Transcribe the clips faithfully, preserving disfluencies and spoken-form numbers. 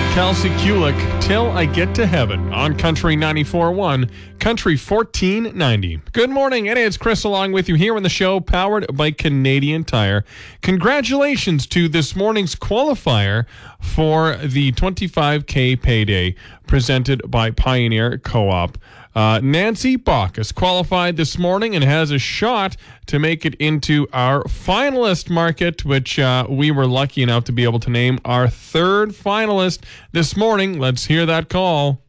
Kelsey Kulik, Till I Get to Heaven on Country ninety-four point one, Country fourteen ninety. Good morning, it is Chris along with you here on the show, powered by Canadian Tire. Congratulations to this morning's qualifier for the twenty-five K payday presented by Pioneer Co-op. Uh, Nancy Bacchus qualified this morning and has a shot to make it into our finalist market, which uh, we were lucky enough to be able to name our third finalist this morning. Let's hear that call.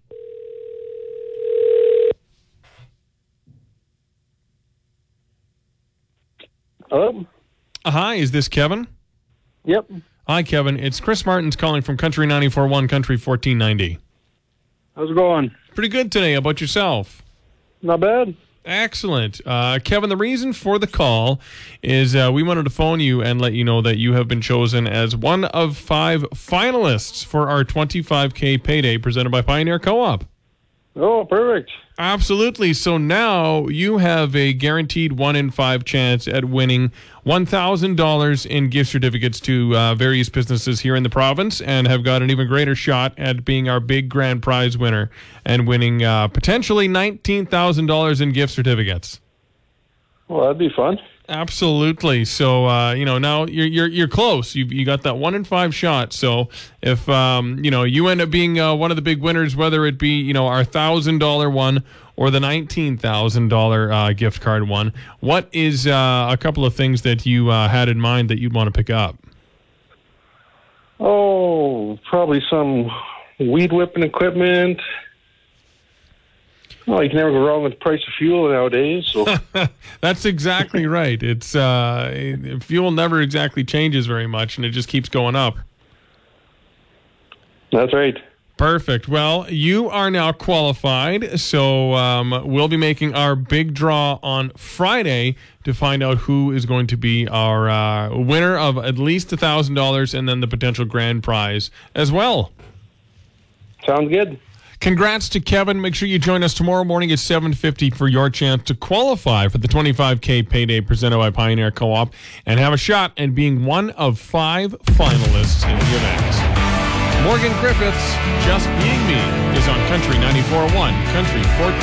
Hello? Uh, hi, is this Kevin? Yep. Hi, Kevin. It's Chris Martins calling from Country ninety-four point one, Country fourteen ninety. How's it going? Pretty good today. How about yourself? Not bad. Excellent. Uh, Kevin, the reason for the call is uh, we wanted to phone you and let you know that you have been chosen as one of five finalists for our twenty-five K payday presented by Pioneer Co-op. Oh, perfect. Absolutely. So now you have a guaranteed one in five chance at winning one thousand dollars in gift certificates to uh, various businesses here in the province, and have got an even greater shot at being our big grand prize winner and winning uh, potentially nineteen thousand dollars in gift certificates. Well, that'd be fun. Absolutely. So uh, you know, now you're you're you're close. You you got that one in five shot. So if um, you know, you end up being uh, one of the big winners, whether it be you know our thousand dollar one or the nineteen thousand dollar uh, gift card one, what is uh, a couple of things that you uh, had in mind that you'd want to pick up? Oh, probably some weed whipping equipment. Well, you can never go wrong with the price of fuel nowadays. So that's exactly right. It's uh, fuel never exactly changes very much, and it just keeps going up. That's right. Perfect. Well, you are now qualified, so um, we'll be making our big draw on Friday to find out who is going to be our uh, winner of at least one thousand dollars and then the potential grand prize as well. Sounds good. Congrats to Kevin. Make sure you join us tomorrow morning at seven fifty for your chance to qualify for the twenty-five K payday presented by Pioneer Co-op and have a shot at being one of five finalists in the event. Morgan Griffiths, Just Being Me, is on Country ninety-four point one, Country fourteen.